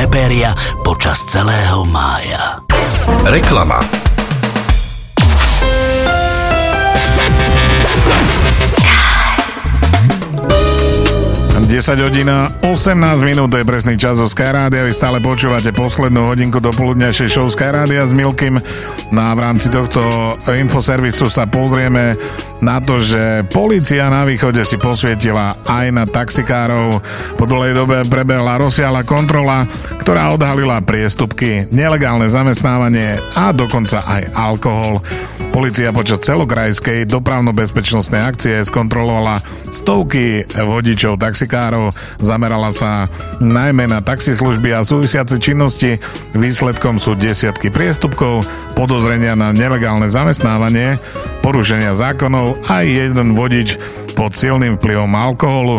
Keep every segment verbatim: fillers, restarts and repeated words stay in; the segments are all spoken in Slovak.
Eberia počas celého mája. Reklama. desať hodín a osemnásť minút, to je presný čas zo Sky Rádia. Vy stále počúvate poslednú hodinku do poludňajšej show Sky Rádia s Milkym. No a v rámci tohto infoservisu sa pozrieme na to, že polícia na východe si posvietila aj na taxikárov. Po dlhej dobe prebehla rozsiahla kontrola, ktorá odhalila priestupky, nelegálne zamestnávanie a dokonca aj alkohol. Polícia počas celokrajskej dopravno-bezpečnostnej akcie skontrolovala stovky vodičov taxikárov, zamerala sa najmä na taxislužby a súvisiace činnosti. Výsledkom sú desiatky priestupkov, podozrenia na nelegálne zamestnávanie, porušenia zákonov a jeden vodič pod silným vplyvom alkoholu.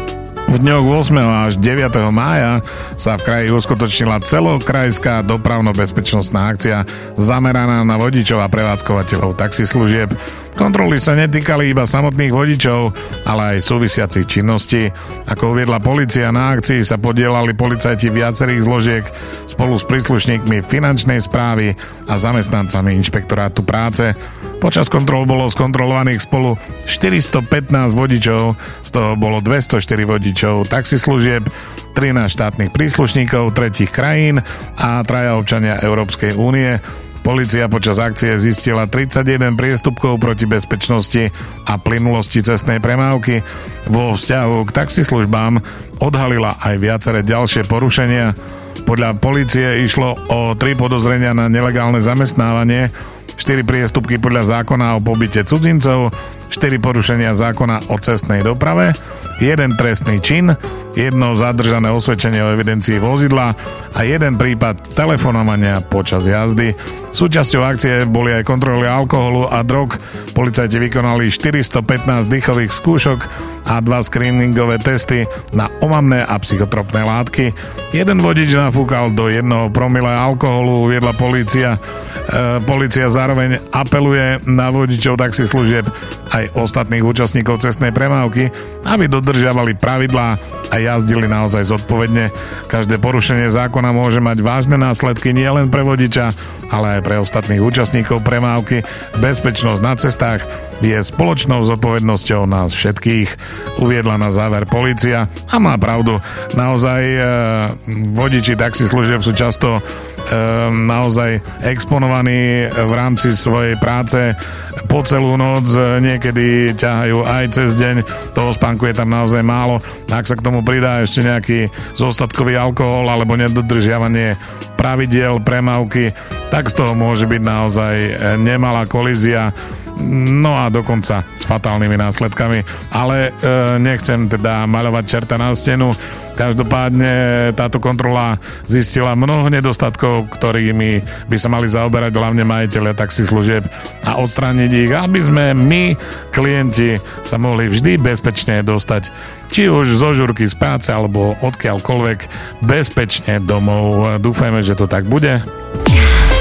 V dňoch ôsmeho až deviateho mája sa v kraji uskutočnila celokrajská dopravno-bezpečnostná akcia zameraná na vodičov a prevádzkovateľov taxislúžieb. Kontroly sa netýkali iba samotných vodičov, ale aj súvisiacich činností. Ako uviedla polícia, na akcii sa podielali policajti viacerých zložiek spolu s príslušníkmi finančnej správy a zamestnancami inšpektorátu práce. Počas kontrol bolo skontrolovaných spolu štyristopätnásť vodičov, z toho bolo dvestoštyri vodičov taxislužieb, trinásť štátnych príslušníkov tretích krajín a traja občania Európskej únie. Polícia počas akcie zistila tridsaťjeden priestupkov proti bezpečnosti a plynulosti cestnej premávky. Vo vzťahu k taxislužbám odhalila aj viaceré ďalšie porušenia. Podľa polície išlo o tri podozrenia na nelegálne zamestnávanie, štyri priestupky podľa zákona o pobyte cudzincov, štyri porušenia zákona o cestnej doprave, jeden trestný čin, jedno zadržané osvedčenie o evidencii vozidla a jeden prípad telefonovania počas jazdy. Súčasťou akcie boli aj kontroly alkoholu a drog. Policajti vykonali štyristopätnásť dýchových skúšok a dva screeningové testy na omamné a psychotropné látky. Jeden vodič nafúkal do jednoho promile alkoholu, uviedla polícia. E, polícia zároveň apeluje na vodičov taxislužieb aj ostatných účastníkov cestnej premávky, aby dodržiavali pravidlá a jazdili naozaj zodpovedne. Každé porušenie zákona môže mať vážne následky nielen pre vodiča, ale aj pre ostatných účastníkov premávky. Bezpečnosť na cestách je spoločnou zodpovednosťou nás všetkých, uviedla na záver polícia. A má pravdu, naozaj e, vodiči taxislužieb sú často e, naozaj exponovaní v rámci svojej práce po celú noc, niekedy ťahajú aj cez deň, toho spánku je tam naozaj málo. Ak sa k tomu pridá ešte nejaký zostatkový alkohol alebo nedodržiavanie pravidiel premávky, tak z toho môže byť naozaj nemalá kolízia, no a dokonca s fatálnymi následkami. Ale e, nechcem teda maľovať čerta na stenu. Každopádne táto kontrola zistila mnoho nedostatkov, ktorými by sa mali zaoberať hlavne majiteľia taxislužieb a odstrániť ich, aby sme my, klienti, sa mohli vždy bezpečne dostať či už zo žurky z práce alebo odkiaľkoľvek bezpečne domov. Dúfajme, že to tak bude.